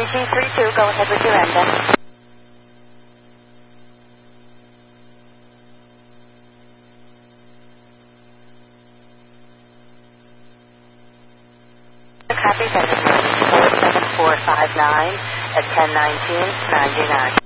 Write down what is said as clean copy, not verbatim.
3G32, go ahead with your engine. Copy, send it to 47459 at 10:19:99.